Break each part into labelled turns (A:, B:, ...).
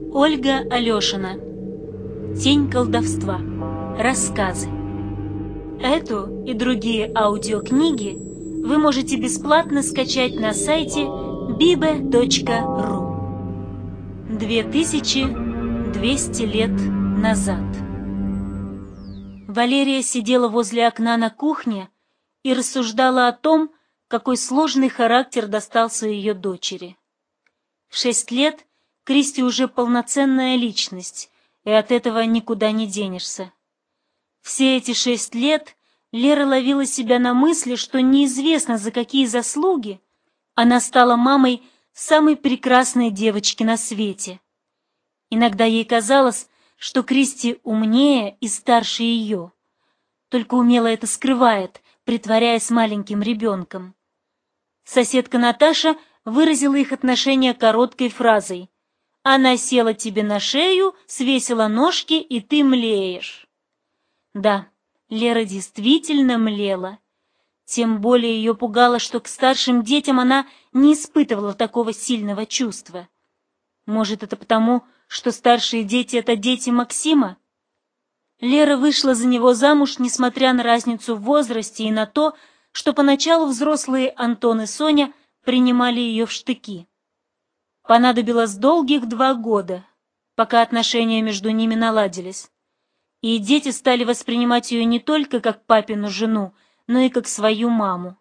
A: Ольга Алешина. Тень колдовства. Рассказы. Эту и другие аудиокниги вы можете бесплатно скачать на сайте bibe.ru. 2200 лет назад. Валерия сидела возле окна на кухне и рассуждала о том, какой сложный характер достался ее дочери. В 6 лет Кристи уже полноценная личность, и от этого никуда не денешься. Все эти 6 лет Лера ловила себя на мысли, что неизвестно за какие заслуги она стала мамой самой прекрасной девочки на свете. Иногда ей казалось, что Кристи умнее и старше ее, только умело это скрывает, притворяясь маленьким ребенком. Соседка Наташа выразила их отношения короткой фразой: «Она села тебе на шею, свесила ножки, и ты млеешь». Да, Лера действительно млела. Тем более ее пугало, что к старшим детям она не испытывала такого сильного чувства. Может, это потому, что старшие дети — это дети Максима? Лера вышла за него замуж, несмотря на разницу в возрасте и на то, что поначалу взрослые Антон и Соня принимали ее в штыки. Понадобилось долгих 2 года, пока отношения между ними наладились, и дети стали воспринимать ее не только как папину жену, но и как свою маму.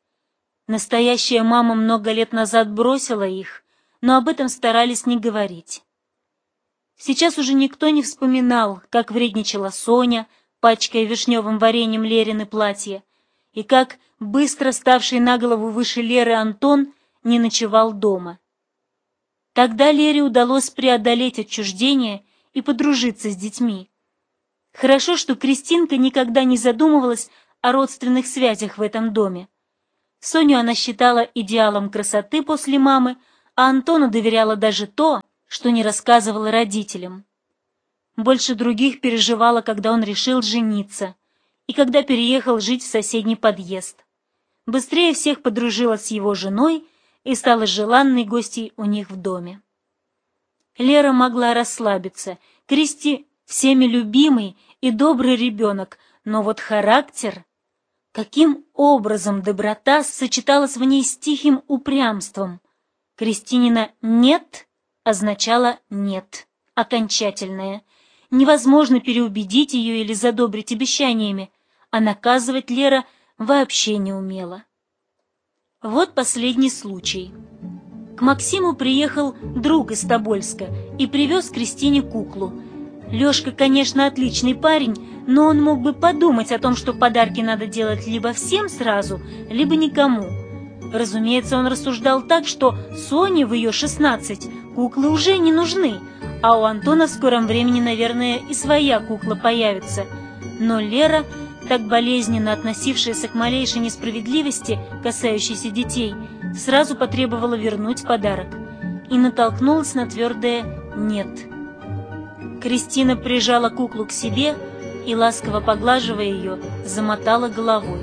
A: Настоящая мама много лет назад бросила их, но об этом старались не говорить. Сейчас уже никто не вспоминал, как вредничала Соня, пачкая вишневым вареньем Лерины платье, и как быстро ставший на голову выше Леры Антон не ночевал дома. Тогда Лере удалось преодолеть отчуждение и подружиться с детьми. Хорошо, что Кристинка никогда не задумывалась о родственных связях в этом доме. Соню она считала идеалом красоты после мамы, а Антону доверяла даже то, что не рассказывала родителям. Больше других переживала, когда он решил жениться, и когда переехал жить в соседний подъезд. Быстрее всех подружилась с его женой и стала желанной гостьей у них в доме. Лера могла расслабиться. Кристи всеми любимый и добрый ребенок, но вот характер... Каким образом доброта сочеталась в ней с тихим упрямством? Кристинина «нет» означало «нет», окончательное. Невозможно переубедить ее или задобрить обещаниями, а наказывать Лера вообще не умела. Вот последний случай. К Максиму приехал друг из Тобольска и привез Кристине куклу. Лешка, конечно, отличный парень, но он мог бы подумать о том, что подарки надо делать либо всем сразу, либо никому. Разумеется, он рассуждал так, что Соне в ее 16 куклы уже не нужны, а у Антона в скором времени, наверное, и своя кукла появится. Но Лера, так болезненно относившаяся к малейшей несправедливости, касающейся детей, сразу потребовала вернуть подарок и натолкнулась на твердое «нет». Кристина прижала куклу к себе и, ласково поглаживая ее, замотала головой.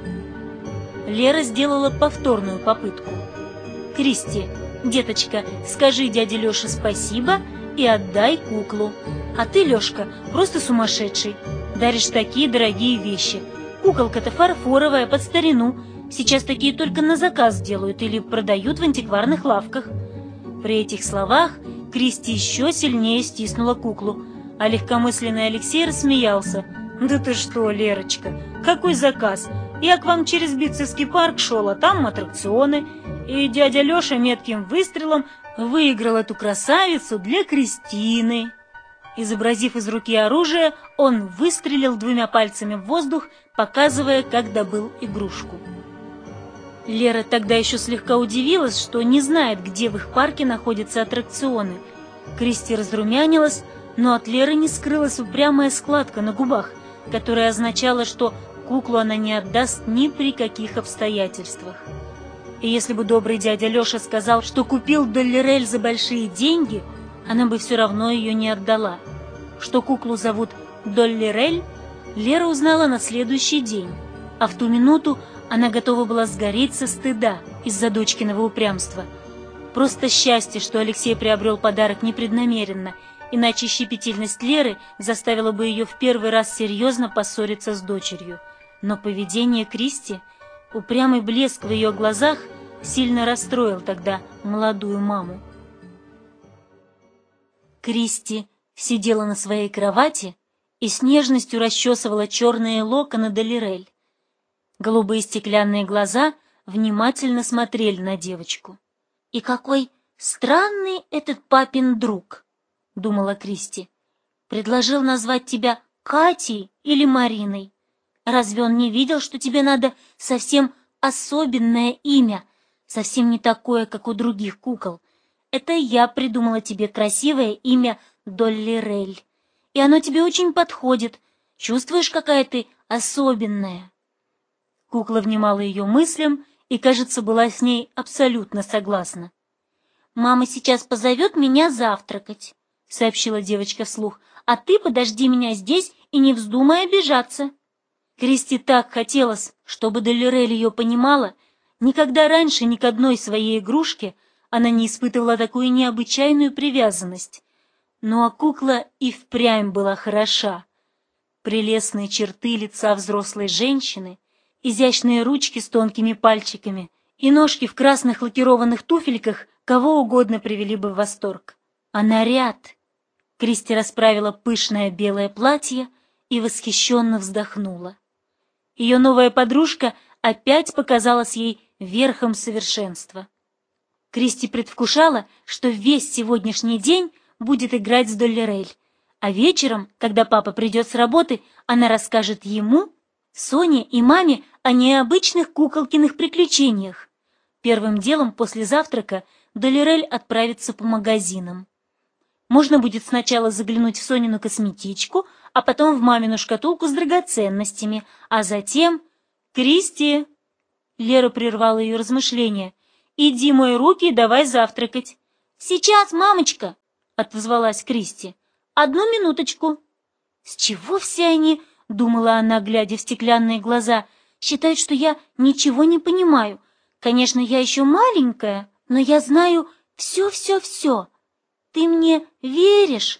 A: Лера сделала повторную попытку. «Кристи, деточка, скажи дяде Леше спасибо и отдай куклу. А ты, Лешка, просто сумасшедший. Даришь такие дорогие вещи. Куколка-то фарфоровая, под старину. Сейчас такие только на заказ делают или продают в антикварных лавках». При этих словах Кристи еще сильнее стиснула куклу, а легкомысленный Алексей рассмеялся. «Да ты что, Лерочка, какой заказ? Я к вам через Битцевский парк шел, а там аттракционы, и дядя Леша метким выстрелом выиграл эту красавицу для Кристины». Изобразив из руки оружие, он выстрелил 2 пальцами в воздух, показывая, как добыл игрушку. Лера тогда еще слегка удивилась, что не знает, где в их парке находятся аттракционы. Кристи разрумянилась, но от Леры не скрылась упрямая складка на губах, которая означала, что куклу она не отдаст ни при каких обстоятельствах. И если бы добрый дядя Леша сказал, что купил Доллирель за большие деньги, она бы все равно ее не отдала. Что куклу зовут Доллирель, Лера узнала на следующий день, а в ту минуту она готова была сгореть со стыда из-за дочкиного упрямства. Просто счастье, что Алексей приобрел подарок непреднамеренно, иначе щепетильность Леры заставила бы ее в первый раз серьезно поссориться с дочерью. Но поведение Кристи, упрямый блеск в ее глазах сильно расстроил тогда молодую маму. Кристи сидела на своей кровати и с нежностью расчесывала черные локоны Долирель. Голубые стеклянные глаза внимательно смотрели на девочку. «И какой странный этот папин друг», — думала Кристи. «Предложил назвать тебя Катей или Мариной. Разве он не видел, что тебе надо совсем особенное имя, совсем не такое, как у других кукол? Это я придумала тебе красивое имя Доллирель, и оно тебе очень подходит. Чувствуешь, какая ты особенная?» Кукла внимала ее мыслям и, кажется, была с ней абсолютно согласна. «Мама сейчас позовет меня завтракать», — сообщила девочка вслух, «а ты подожди меня здесь и не вздумай обижаться». Кристи так хотелось, чтобы Долирель ее понимала. Никогда раньше ни к одной своей игрушке она не испытывала такую необычайную привязанность. Ну а кукла и впрямь была хороша. Прелестные черты лица взрослой женщины, изящные ручки с тонкими пальчиками и ножки в красных лакированных туфельках кого угодно привели бы в восторг. А наряд... Кристи расправила пышное белое платье и восхищенно вздохнула. Ее новая подружка опять показалась ей верхом совершенства. Кристи предвкушала, что весь сегодняшний день будет играть с Доллирель, а вечером, когда папа придет с работы, она расскажет ему, Соне и маме о необычных куколкиных приключениях. Первым делом после завтрака Доллирель отправится по магазинам. Можно будет сначала заглянуть в Сонину косметичку, а потом в мамину шкатулку с драгоценностями, а затем... «Кристи!» Лера прервала ее размышления. «Иди мой руки и давай завтракать». «Сейчас, мамочка!» — отозвалась Кристи. «Одну минуточку». «С чего все они, — думала она, глядя в стеклянные глаза, — считают, что я ничего не понимаю? Конечно, я еще маленькая, но я знаю все-все-все. Ты мне веришь?»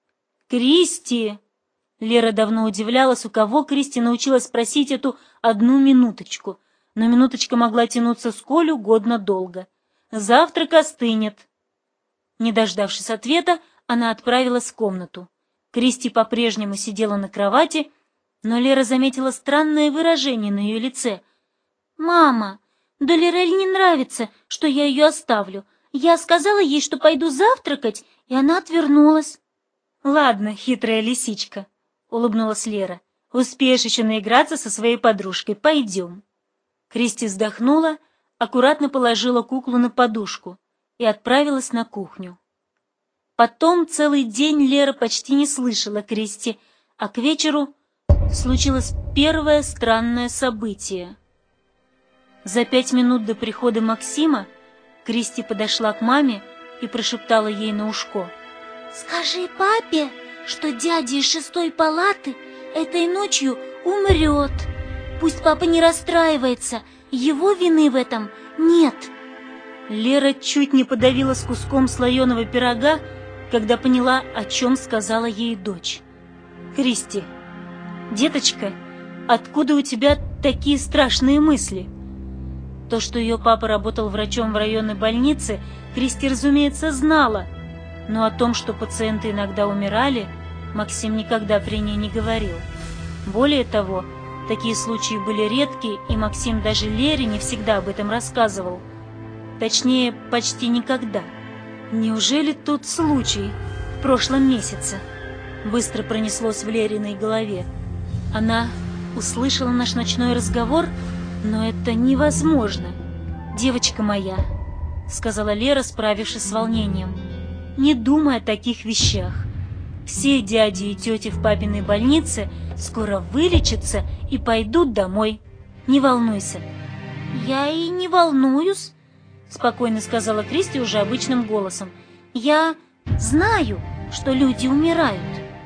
A: «Кристи!» Лера давно удивлялась, у кого Кристи научилась просить эту одну минуточку, но минуточка могла тянуться сколь угодно долго. «Завтрак остынет». Не дождавшись ответа, она отправилась в комнату. Кристи по-прежнему сидела на кровати, но Лера заметила странное выражение на ее лице. «Мама, Доллирель не нравится, что я ее оставлю. Я сказала ей, что пойду завтракать, и она отвернулась». «Ладно, хитрая лисичка», — улыбнулась Лера. «Успеешь еще наиграться со своей подружкой. Пойдем». Кристи вздохнула, аккуратно положила куклу на подушку и отправилась на кухню. Потом целый день Лера почти не слышала Кристи, а к вечеру случилось первое странное событие. За 5 минут до прихода Максима Кристи подошла к маме и прошептала ей на ушко: «Скажи папе, что дядя из 6-й палаты этой ночью умрет. Пусть папа не расстраивается, его вины в этом нет». Лера чуть не подавилась куском слоеного пирога, когда поняла, о чем сказала ей дочь. «Кристи, деточка, откуда у тебя такие страшные мысли?» То, что ее папа работал врачом в районной больнице, Кристи, разумеется, знала, но о том, что пациенты иногда умирали, Максим никогда при ней не говорил. Более того, такие случаи были редки, и Максим даже Лере не всегда об этом рассказывал. Точнее, почти никогда. «Неужели тот случай в прошлом месяце?» Быстро пронеслось в Лериной голове. Она услышала наш ночной разговор, но это невозможно. «Девочка моя», — сказала Лера, справившись с волнением, — «не думай о таких вещах. Все дяди и тети в папиной больнице скоро вылечатся и пойдут домой. Не волнуйся». «Я и не волнуюсь», — спокойно сказала Кристи уже обычным голосом. «Я знаю, что люди умирают».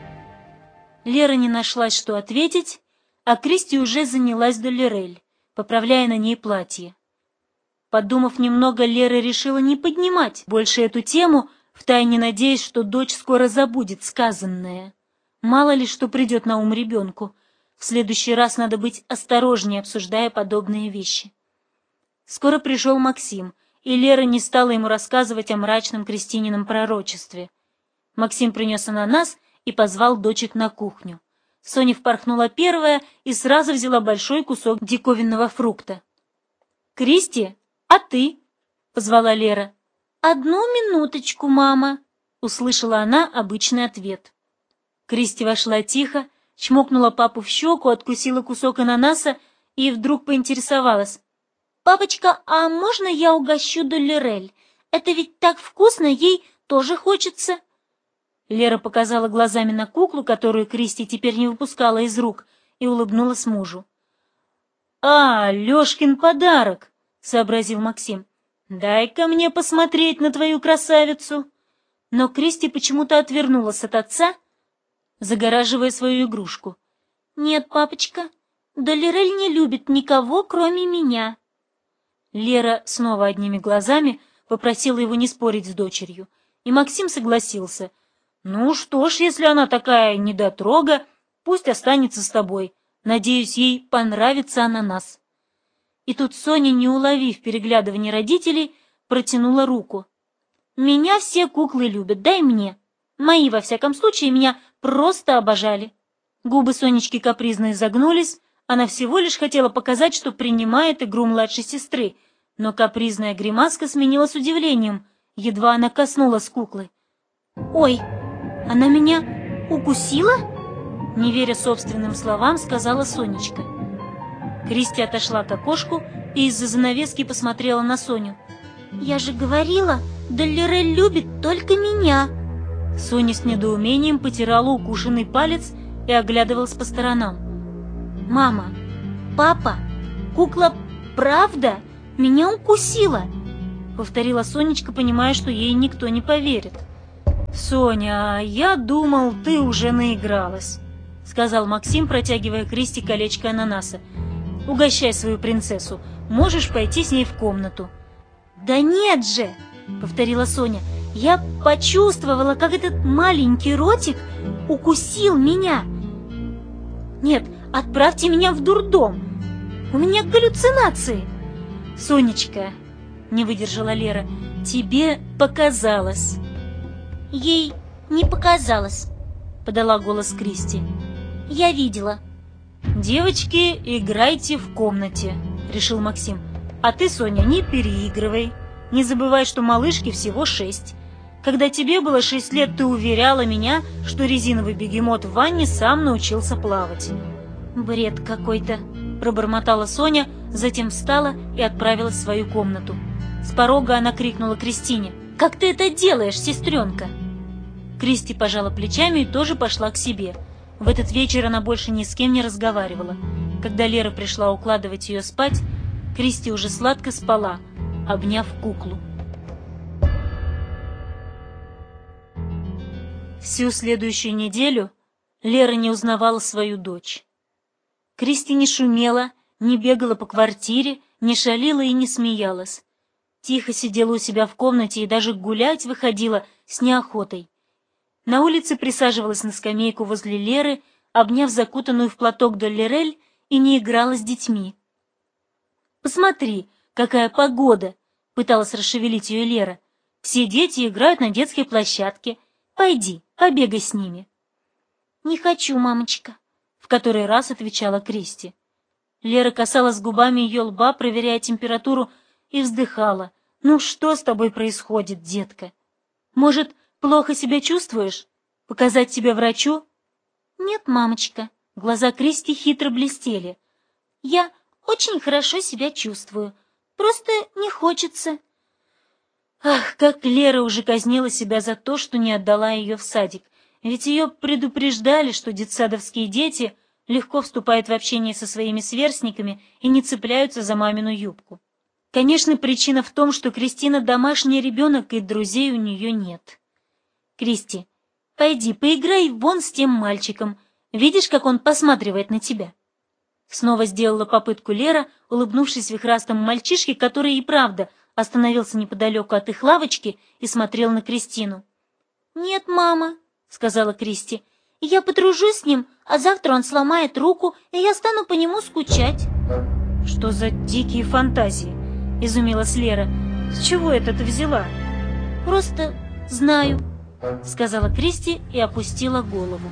A: Лера не нашлась, что ответить, а Кристи уже занялась Доллирель, поправляя на ней платье. Подумав немного, Лера решила не поднимать больше эту тему, втайне надеясь, что дочь скоро забудет сказанное. Мало ли что придет на ум ребенку. В следующий раз надо быть осторожнее, обсуждая подобные вещи. Скоро пришел Максим, и Лера не стала ему рассказывать о мрачном Кристинином пророчестве. Максим принес ананас и позвал дочек на кухню. Соня впорхнула первая и сразу взяла большой кусок диковинного фрукта. «Кристи, а ты?» — позвала Лера. «Одну минуточку, мама», — услышала она обычный ответ. Кристи вошла тихо, чмокнула папу в щеку, откусила кусок ананаса и вдруг поинтересовалась. «Папочка, а можно я угощу Доллирель? Это ведь так вкусно, ей тоже хочется». Лера показала глазами на куклу, которую Кристи теперь не выпускала из рук, и улыбнулась мужу. «А, Лешкин подарок!» — сообразил Максим. «Дай-ка мне посмотреть на твою красавицу!» Но Кристи почему-то отвернулась от отца, загораживая свою игрушку. «Нет, папочка, Доллирель не любит никого, кроме меня». Лера снова одними глазами попросила его не спорить с дочерью, и Максим согласился. «Ну что ж, если она такая недотрога, пусть останется с тобой. Надеюсь, ей понравится ананас». И тут Соня, не уловив переглядывания родителей, протянула руку. «Меня все куклы любят, дай мне. Мои, во всяком случае, меня просто обожали». Губы Сонечки капризно изогнулись, она всего лишь хотела показать, что принимает игру младшей сестры, но капризная гримаска сменилась удивлением, едва она коснулась куклы. «Ой, она меня укусила?» Не веря собственным словам, сказала Сонечка. Кристи отошла к окошку и из-за занавески посмотрела на Соню. «Я же говорила, Доллирель любит только меня!» Соня с недоумением потирала укушенный палец и оглядывалась по сторонам. «Мама, папа, кукла правда меня укусила!» Повторила Сонечка, понимая, что ей никто не поверит. «Соня, я думал, ты уже наигралась», — сказал Максим, протягивая Кристи колечко ананаса. «Угощай свою принцессу, можешь пойти с ней в комнату». «Да нет же!» — повторила Соня. «Я почувствовала, как этот маленький ротик укусил меня. Нет, отправьте меня в дурдом. У меня галлюцинации». «Сонечка», — не выдержала Лера, — «тебе показалось». «Ей не показалось», — подала голос Кристи. «Я видела». «Девочки, играйте в комнате», — решил Максим. «А ты, Соня, не переигрывай. Не забывай, что малышке всего 6. Когда тебе было 6 лет, ты уверяла меня, что резиновый бегемот в ванне сам научился плавать». «Бред какой-то», — пробормотала Соня, затем встала и отправилась в свою комнату. С порога она крикнула Кристине: «Как ты это делаешь, сестренка?» Кристи пожала плечами и тоже пошла к себе. В этот вечер она больше ни с кем не разговаривала. Когда Лера пришла укладывать ее спать, Кристи уже сладко спала, обняв куклу. Всю следующую неделю Лера не узнавала свою дочь. Кристи не шумела, не бегала по квартире, не шалила и не смеялась. Тихо сидела у себя в комнате и даже гулять выходила с неохотой. На улице присаживалась на скамейку возле Леры, обняв закутанную в платок Доллирель, и не играла с детьми. «Посмотри, какая погода!» — пыталась расшевелить ее Лера. «Все дети играют на детской площадке. Пойди, побегай с ними». «Не хочу, мамочка», — в который раз отвечала Кристи. Лера касалась губами ее лба, проверяя температуру, и вздыхала. «Ну что с тобой происходит, детка? Может, плохо себя чувствуешь? Показать тебя врачу?» «Нет, мамочка», — глаза Кристи хитро блестели. «Я очень хорошо себя чувствую. Просто не хочется». Ах, как Лера уже казнила себя за то, что не отдала ее в садик. Ведь ее предупреждали, что детсадовские дети легко вступают в общение со своими сверстниками и не цепляются за мамину юбку. Конечно, причина в том, что Кристина домашний ребенок, и друзей у нее нет. «Кристи, пойди, поиграй вон с тем мальчиком. Видишь, как он посматривает на тебя?» Снова сделала попытку Лера, улыбнувшись вихрастому мальчишке, который и правда остановился неподалеку от их лавочки и смотрел на Кристину. «Нет, мама», — сказала Кристи, — «я подружусь с ним, а завтра он сломает руку, и я стану по нему скучать». «Что за дикие фантазии?» — изумилась Лера. «С чего это ты взяла?» «Просто знаю», — сказала Кристи и опустила голову.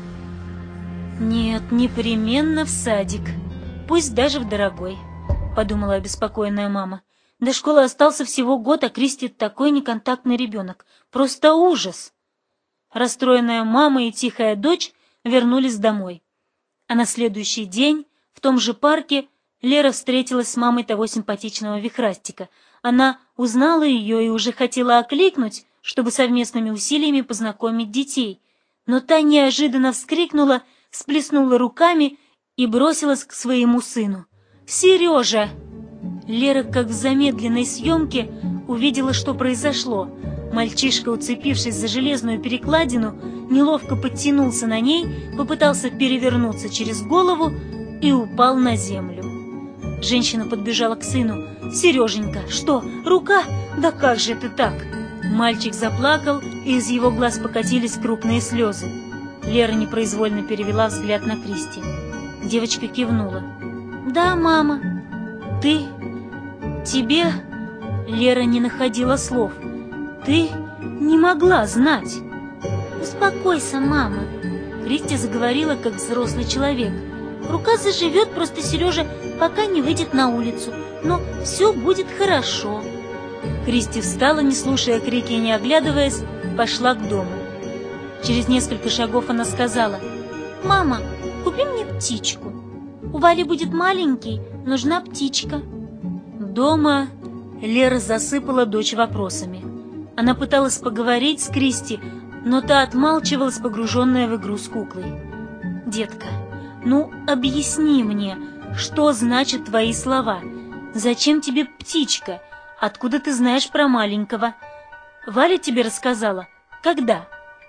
A: «Нет, непременно в садик, пусть даже в дорогой», — подумала обеспокоенная мама. «До школы остался всего год, а Кристи такой неконтактный ребенок. Просто ужас!» Расстроенная мама и тихая дочь вернулись домой. А на следующий день в том же парке Лера встретилась с мамой того симпатичного вихрастика. Она узнала ее и уже хотела окликнуть, чтобы совместными усилиями познакомить детей. Но та неожиданно вскрикнула, всплеснула руками и бросилась к своему сыну. «Сережа!» Лера, как в замедленной съемке, увидела, что произошло. Мальчишка, уцепившись за железную перекладину, неловко подтянулся на ней, попытался перевернуться через голову и упал на землю. Женщина подбежала к сыну. «Сереженька, что, рука? Да как же это так?» Мальчик заплакал, и из его глаз покатились крупные слезы. Лера непроизвольно перевела взгляд на Кристи. Девочка кивнула. «Да, мама». «Ты? Тебе?» Лера не находила слов. «Ты не могла знать». «Успокойся, мама», — Кристи заговорила, как взрослый человек. «Рука заживет, просто Сережа пока не выйдет на улицу, но все будет хорошо». Кристи встала, не слушая крики и не оглядываясь, пошла к дому. Через несколько шагов она сказала: «Мама, купи мне птичку. У Вали будет маленький, нужна птичка». Дома Лера засыпала дочь вопросами. Она пыталась поговорить с Кристи, но та отмалчивалась, погруженная в игру с куклой. «Детка, ну объясни мне, что значат твои слова? Зачем тебе птичка? Откуда ты знаешь про маленького? Валя тебе рассказала? Когда?»